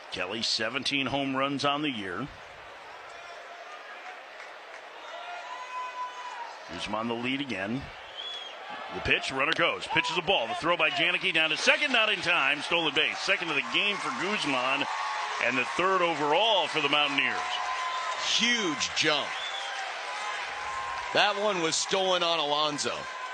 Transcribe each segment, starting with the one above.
Kelly, 17 home runs on the year. Guzman the lead again. The pitch, runner goes. Pitches a ball. The throw by Janicki down to second, not in time. Stolen base. Second of the game for Guzman, and the third overall for the Mountaineers. Huge jump. That one was stolen on Alonso.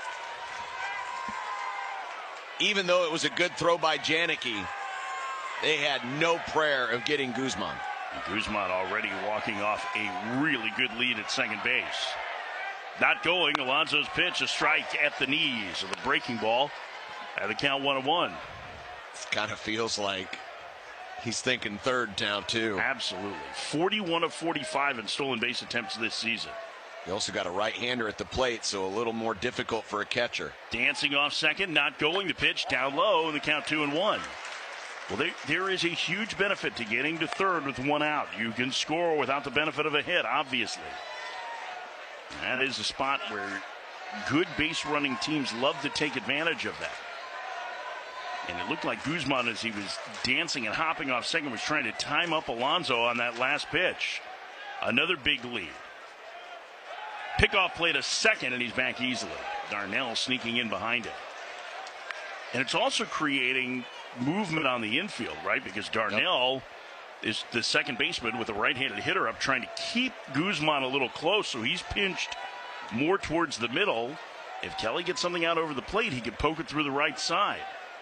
Even though it was a good throw by Janicki, they had no prayer of getting Guzman. And Guzman already walking off a really good lead at second base. Not going. Alonso's pitch, a strike at the knees of the breaking ball. At the count 1-1. It kind of feels like he's thinking third now, too. Absolutely. 41 of 45 in stolen base attempts this season. He also got a right-hander at the plate, so a little more difficult for a catcher. Dancing off second, not going. The pitch down low, and the count 2-1. Well, there is a huge benefit to getting to third with one out. You can score without the benefit of a hit, obviously. That is a spot where good base-running teams love to take advantage of that. And it looked like Guzman, as he was dancing and hopping off second, was trying to time up Alonso on that last pitch. Another big lead. Pickoff play to second, and he's back easily. Darnell sneaking in behind it. And it's also creating movement on the infield, right? Because Darnell is the second baseman with a right-handed hitter up, trying to keep Guzman a little close, so he's pinched more towards the middle. If Kelly gets something out over the plate, he could poke it through the right side.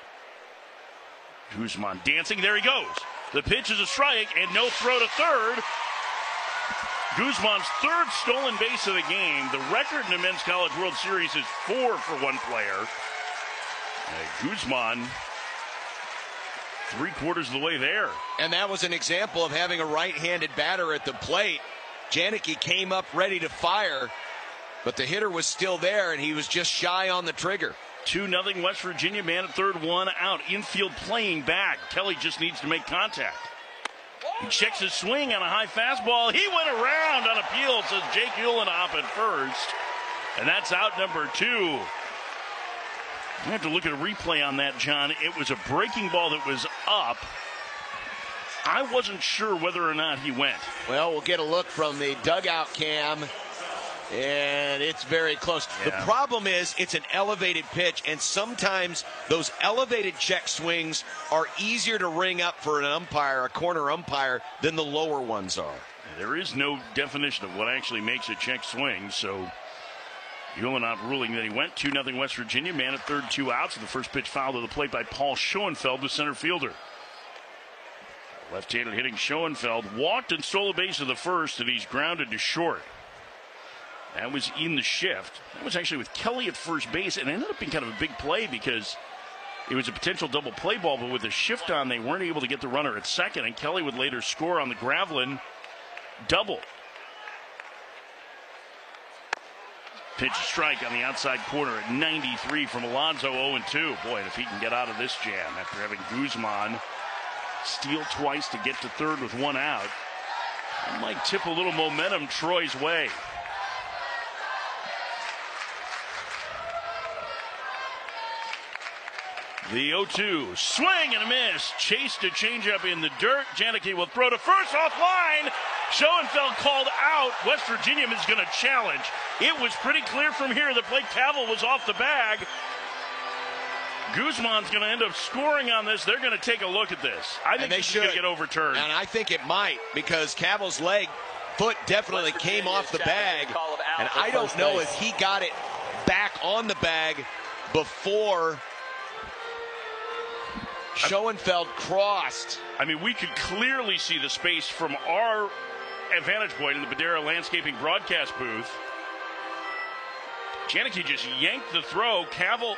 Guzman dancing. There he goes. The pitch is a strike and no throw to third. Guzman's third stolen base of the game. The record in the Men's College World Series is 4 for one player. Guzman, 3/4 of the way there. And that was an example of having a right-handed batter at the plate. Janicki came up ready to fire, but the hitter was still there, and he was just shy on the trigger. 2-0 West Virginia, man at third, one out. Infield playing back. Kelly just needs to make contact. He checks his swing on a high fastball. He went around on appeal, says Jake Uhlenhoff at first. And that's out number 2. You have to look at a replay on that, John. It was a breaking ball that was up. I wasn't sure whether or not he went. Well, we'll get a look from the dugout cam, and it's very close. Yeah. The problem is it's an elevated pitch, and sometimes those elevated check swings are easier to ring up for an umpire, a corner umpire, than the lower ones are. There is no definition of what actually makes a check swing, so Uhlenhoff ruling that he went. 2-0 West Virginia, man at third, 2 outs. The first pitch foul to the plate by Paul Schoenfeld, the center fielder. Left-handed hitting Schoenfeld walked and stole a base of the first, and he's grounded to short. That was in the shift. That was actually with Kelly at first base, and it ended up being kind of a big play because it was a potential double play ball, but with the shift on, they weren't able to get the runner at second, and Kelly would later score on the Gravelin double. Pitch strike on the outside corner at 93 from Alonso, 0-2. Boy, and if he can get out of this jam after having Guzman steal twice to get to third with one out, it might tip a little momentum Troy's way. The 0-2, swing and a miss. Chase to changeup in the dirt. Janicki will throw to first, offline. Schoenfeld called out. West Virginia is going to challenge. It was pretty clear from here that Blake Cavill was off the bag. Guzman's going to end up scoring on this. They're going to take a look at this. I think this is going to get overturned. And I think it might, because Cavill's foot definitely came off the bag. And I don't know if he got it back on the bag before Schoenfeld crossed. I mean, we could clearly see the space from our vantage point in the Badera Landscaping broadcast booth. Janicki just yanked the throw. Cavill,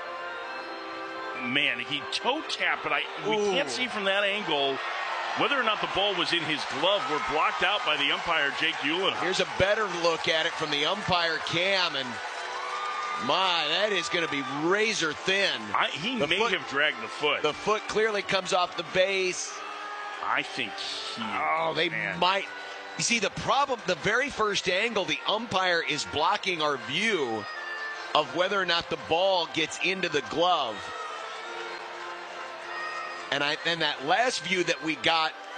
man, he toe tapped, but we can't see from that angle whether or not the ball was in his glove. We're blocked out by the umpire, Jake Uhlenhoff. Here's a better look at it from the umpire cam, and my, that is going to be razor thin. He may have dragged the foot. The foot clearly comes off the base. I think might. You see, the problem, the very first angle, the umpire is blocking our view of whether or not the ball gets into the glove. And that last view that we got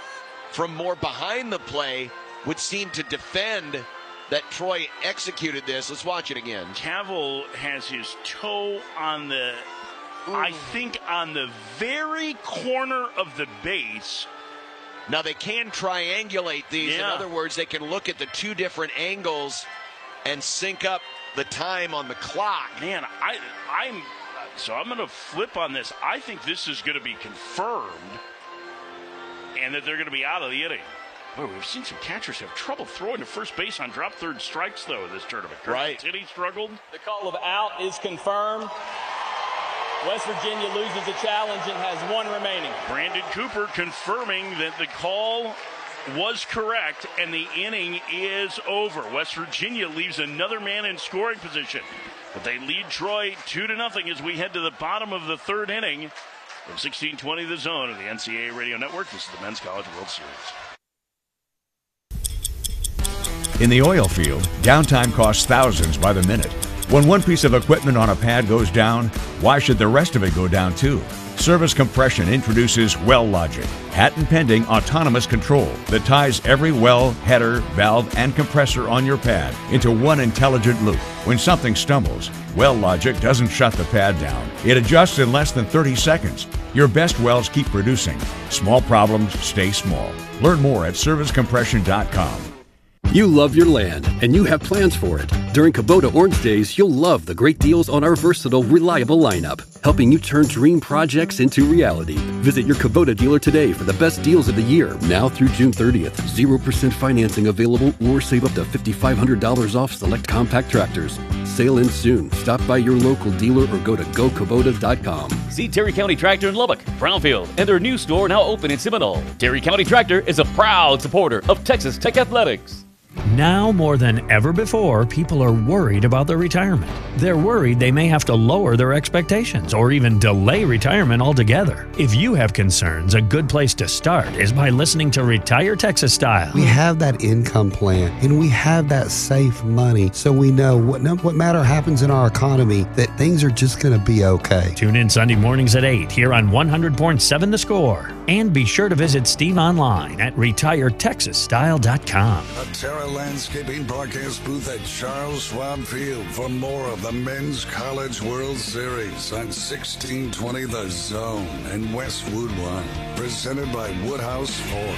from more behind the play would seem to defend that Troy executed this. Let's watch it again. Cavill has his toe on the, I think, on the very corner of the base. Now, they can triangulate these. Yeah. In other words, they can look at the two different angles and sync up the time on the clock. Man, I'm going to flip on this. I think this is going to be confirmed and that they're going to be out of the inning. Boy, we've seen some catchers have trouble throwing to first base on drop third strikes, though, in this tournament. Right. City struggled. The call of out is confirmed. West Virginia loses the challenge and has one remaining. Brandon Cooper confirming that the call was correct and the inning is over. West Virginia leaves another man in scoring position, but they lead Troy 2-0 as we head to the bottom of the third inning. From 1620 The Zone of the NCAA Radio Network, this is the Men's College World Series. In the oil field, downtime costs thousands by the minute. When one piece of equipment on a pad goes down, why should the rest of it go down too? Service Compression introduces WellLogic, patent-pending autonomous control that ties every well, header, valve, and compressor on your pad into one intelligent loop. When something stumbles, WellLogic doesn't shut the pad down. It adjusts in less than 30 seconds. Your best wells keep producing. Small problems stay small. Learn more at servicecompression.com. You love your land, and you have plans for it. During Kubota Orange Days, you'll love the great deals on our versatile, reliable lineup, helping you turn dream projects into reality. Visit your Kubota dealer today for the best deals of the year, now through June 30th. 0% financing available, or save up to $5,500 off select compact tractors. Sale ends soon. Stop by your local dealer or go to gokubota.com. See Terry County Tractor in Lubbock, Brownfield, and their new store now open in Seminole. Terry County Tractor is a proud supporter of Texas Tech Athletics. Now more than ever before, people are worried about their retirement. They're worried they may have to lower their expectations or even delay retirement altogether. If you have concerns, a good place to start is by listening to Retire Texas Style. We have that income plan and we have that safe money, so we know what matter happens in our economy, that things are just going to be okay. Tune in Sunday mornings at 8 here on 100.7 The Score. And be sure to visit Steve online at retiretexasstyle.com. A Terra Landscaping broadcast booth at Charles Schwab Field for more of the Men's College World Series on 1620 The Zone and Westwood One. Presented by Woodhouse Ford.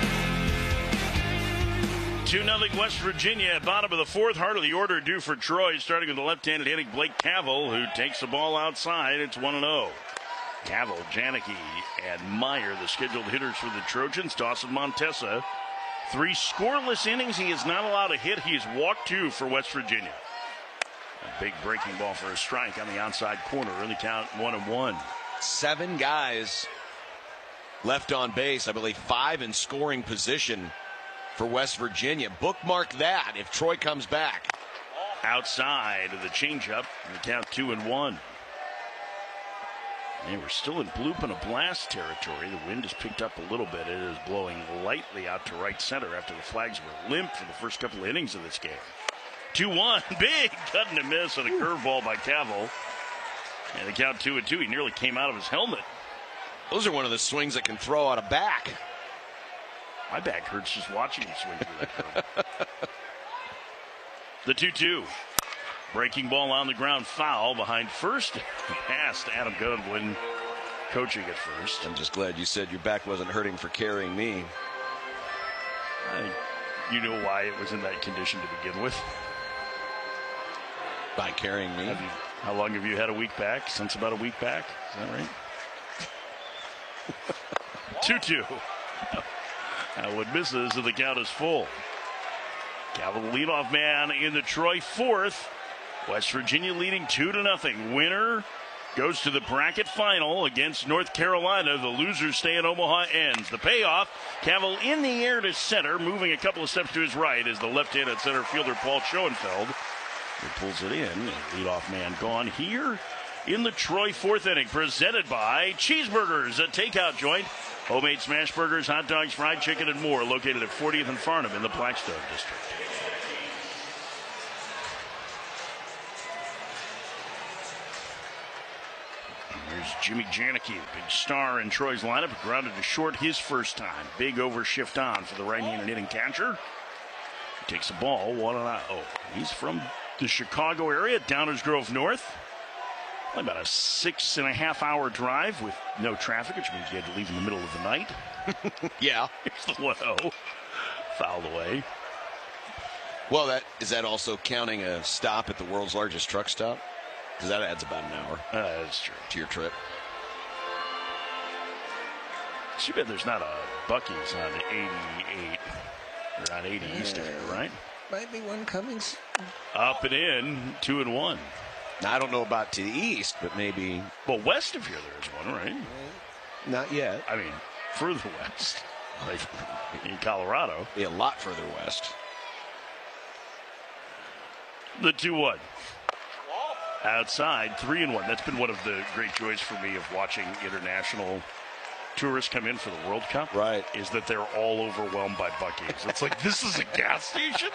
2-0 West Virginia, bottom of the fourth. Heart of the order due for Troy, starting with the left-handed hitting Blake Cavill, who takes the ball outside. It's 1-0. Cavill, Janicki, and Meyer, the scheduled hitters for the Trojans. Dawson Montesa, 3 scoreless innings. He is not allowed to hit. He has walked 2 for West Virginia. A big breaking ball for a strike on the outside corner. In the count, 1-1. 7 guys left on base. I believe 5 in scoring position for West Virginia. Bookmark that if Troy comes back. Outside of the changeup. In the count, 2-1. And we're still in bloop and a blast territory. The wind has picked up a little bit. It is blowing lightly out to right center after the flags were limp for the first couple of innings of this game. 2-1, big cut and a miss on a curveball by Cavill. And the count 2-2. He nearly came out of his helmet. Those are one of the swings that can throw out a back. My back hurts just watching him swing through that curve. The 2-2. Breaking ball on the ground, foul behind first. Past Adam Godwin, coaching at first. I'm just glad you said your back wasn't hurting for carrying me. You know why it was in that condition to begin with. By carrying me. How long have you had a weak back? Since about a week back? Is that right? 2-2. Howard misses, and the count is full. Cavill, the leadoff man in the Troy fourth. West Virginia leading 2-0. Winner goes to the bracket final against North Carolina. The losers stay in Omaha ends. The payoff, Cavill in the air to center, moving a couple of steps to his right is the left-handed center fielder Paul Schoenfeld. He pulls it in. Leadoff man gone here in the Troy fourth inning. Presented by Cheeseburgers, a takeout joint. Homemade smash burgers, hot dogs, fried chicken, and more. Located at 40th and Farnham in the Blackstone District. Here's Jimmy Janicki, big star in Troy's lineup, grounded to short his first time. Big overshift on for the right-handed hitting catcher. He takes the ball, 1-0. He's from the Chicago area, Downers Grove North. Only about a 6.5-hour drive with no traffic, which means you had to leave in the middle of the night. Yeah. Here's the 1-0. Fouled away. Well, is that also counting a stop at the world's largest truck stop? Because that adds about an hour. That's true. To your trip. Too bad there's not a Buc-ee's on 88. Or on 80 East of here, right? Might be one coming. Up and in, 2-1. Now, I don't know about to the east, but maybe. Well, west of here there is one, right? Not yet. I mean, further west. Like in Colorado. Be a lot further west. The 2-1. Outside, 3-1. That's been one of the great joys for me of watching international tourists come in for the World Cup. Right. Is that they're all overwhelmed by Buc-ee's. It's like, this is a gas station?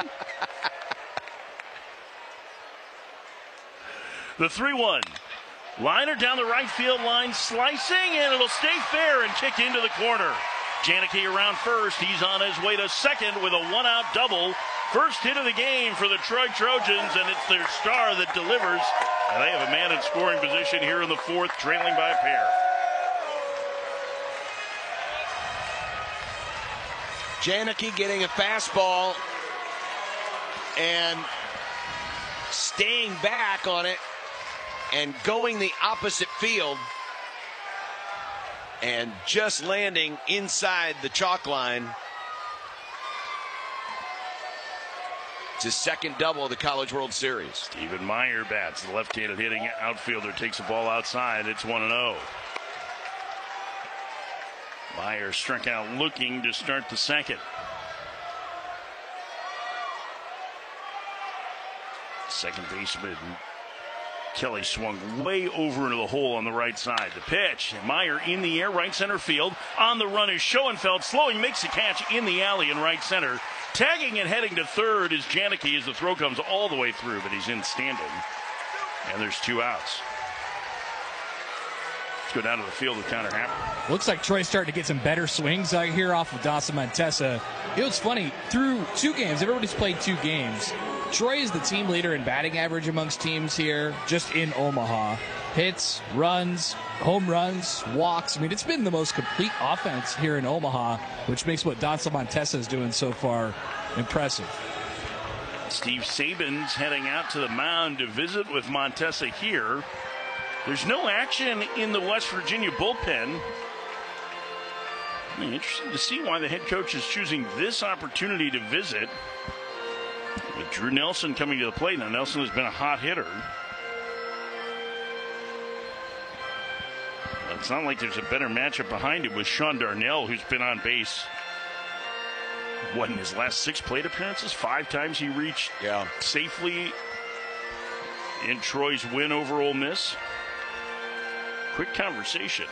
The 3-1. Liner down the right field line, slicing, and it'll stay fair and kick into the corner. Janicki around first. He's on his way to second with a one-out double. First hit of the game for the Troy Trojans, and it's their star that delivers. And they have a man in scoring position here in the fourth, trailing by a pair. Janicki getting a fastball and staying back on it and going the opposite field and just landing inside the chalk line. It's his second double of the College World Series. Stephen Meyer bats. The left-handed hitting outfielder takes the ball outside. It's 1-0. Meyer struck out looking to start the second. Second baseman Kelly swung way over into the hole on the right side. The pitch, Meyer in the air, right center field. On the run is Schoenfeld, slowing, makes the catch in the alley in right center. Tagging and heading to third is Janicki as the throw comes all the way through, but he's in standing. And there's 2 outs. Let's go down to the field with Connor Happer. Looks like Troy's starting to get some better swings out here off of Dawson Montesa. It was funny, through 2 games, everybody's played 2 games. Troy is the team leader in batting average amongst teams here, just in Omaha. Hits, runs, home runs, walks. I mean, it's been the most complete offense here in Omaha, which makes what Dawson Montesa is doing so far impressive. Steve Sabins heading out to the mound to visit with Montesa here. There's no action in the West Virginia bullpen. Interesting to see why the head coach is choosing this opportunity to visit. With Drew Nelson coming to the plate. Now, Nelson has been a hot hitter. It's not like there's a better matchup behind him with Sean Darnell, who's been on base. What, in his last 6 plate appearances? 5 times he reached safely in Troy's win over Ole Miss. Quick conversation.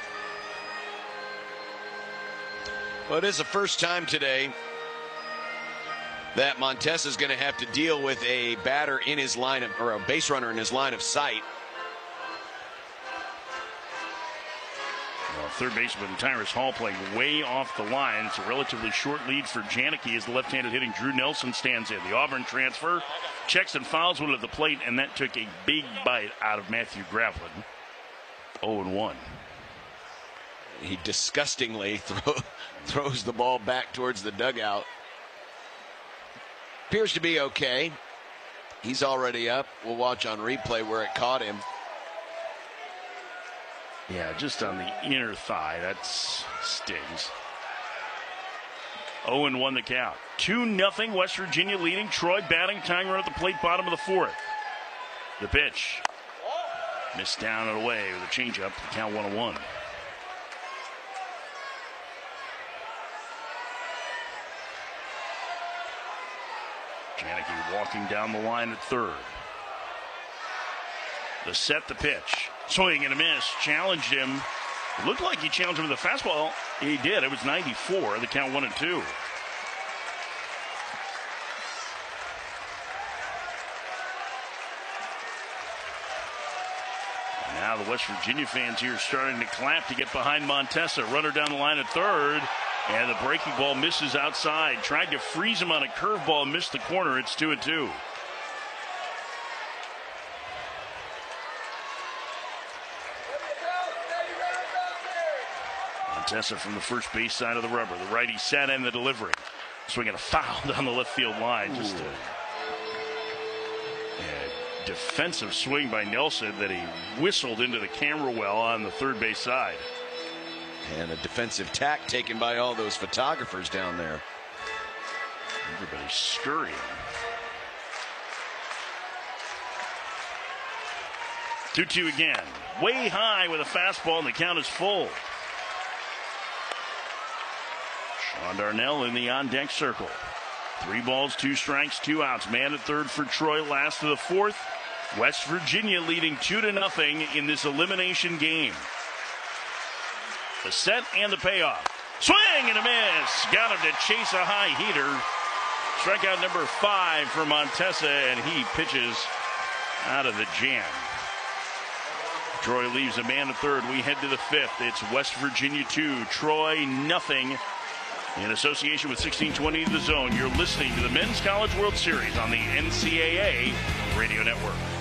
Well, it is the first time today that Montesa is going to have to deal with a batter in his line of, or a base runner in his line of sight. Well, third baseman Tyrus Hall playing way off the line. It's a relatively short lead for Janicki as the left-handed hitting Drew Nelson stands in. The Auburn transfer checks and fouls one at the plate, and that took a big bite out of Matthew Gravelin. 0-1. He disgustingly throws the ball back towards the dugout. Appears to be okay. He's already up. We'll watch on replay where it caught him. Yeah, just on the inner thigh. That stings. 0-1 the count. 2-0 West Virginia leading. Troy batting, tying run at the plate, bottom of the 4th. The pitch. Missed down and away with a changeup. The count 1-1. Janicki walking down the line at third. The set, the pitch. Swing and a miss. Challenged him. It looked like he challenged him with a fastball. He did. It was 94. The count 1-2. Now the West Virginia fans here starting to clap to get behind Montesa. Runner down the line at third. And the breaking ball misses outside. Tried to freeze him on a curveball, missed the corner. It's 2-2. Montesa from the first base side of the rubber. The righty sat in the delivery. Swinging a foul down the left field line. Just a defensive swing by Nelson that he whistled into the camera well on the third base side. And a defensive tack taken by all those photographers down there. Everybody's scurrying. 2-2 again. Way high with a fastball, and the count is full. Sean Darnell in the on-deck circle. 3 balls, 2 strikes, 2 outs. Man at third for Troy, last of the fourth. West Virginia leading 2-0 in this elimination game. The set and the payoff. Swing and a miss. Got him to chase a high heater. Strikeout number 5 for Montesa, and he pitches out of the jam. Troy leaves a man at third. We head to the 5th. It's West Virginia 2, Troy nothing. In association with 1620 The Zone, you're listening to the Men's College World Series on the NCAA Radio Network.